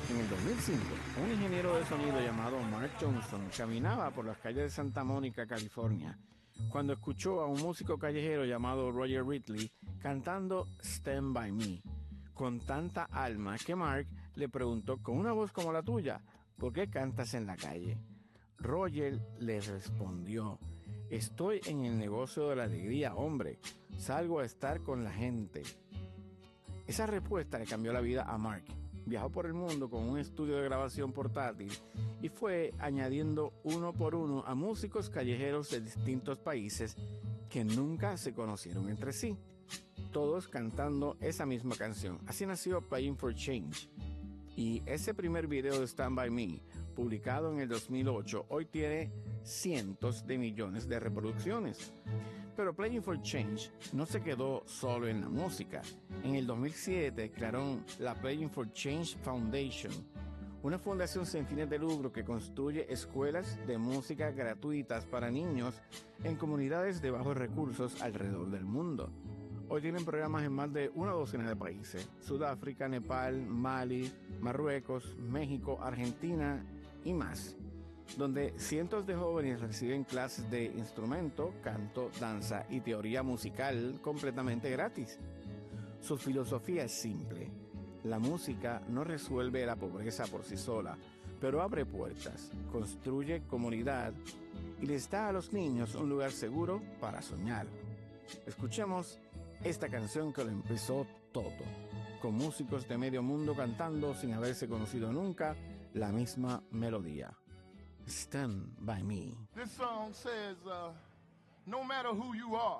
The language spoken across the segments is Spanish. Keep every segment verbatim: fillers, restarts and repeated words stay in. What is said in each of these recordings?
En el dos mil cinco, un ingeniero de sonido llamado Mark Johnson caminaba por las calles de Santa Mónica, California, cuando escuchó a un músico callejero llamado Roger Ridley cantando Stand By Me, con tanta alma que Mark le preguntó con una voz como la tuya, ¿por qué cantas en la calle? Roger le respondió, estoy en el negocio de la alegría, hombre, salgo a estar con la gente. Esa respuesta le cambió la vida a Mark. Viajó por el mundo con un estudio de grabación portátil y fue añadiendo uno por uno a músicos callejeros de distintos países que nunca se conocieron entre sí, todos cantando esa misma canción. Así nació Playing for Change. Y ese primer video de Stand By Me, publicado en el dos mil ocho, hoy tiene cientos de millones de reproducciones. Pero Playing for Change no se quedó solo en la música. En el dos mil siete crearon la Playing for Change Foundation, una fundación sin fines de lucro que construye escuelas de música gratuitas para niños en comunidades de bajos recursos alrededor del mundo. Hoy tienen programas en más de una docena de países: Sudáfrica, Nepal, Mali, Marruecos, México, Argentina y más, donde cientos de jóvenes reciben clases de instrumento, canto, danza y teoría musical completamente gratis. Su filosofía es simple: la música no resuelve la pobreza por sí sola, pero abre puertas, construye comunidad y les da a los niños un lugar seguro para soñar. Escuchemos esta canción que lo empezó todo, con músicos de medio mundo cantando sin haberse conocido nunca la misma melodía. Stand By Me. This song says, uh, no matter who you are,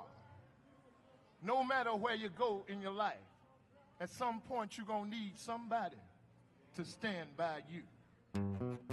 no matter where you go in your life, at some point you're going to need somebody to stand by you.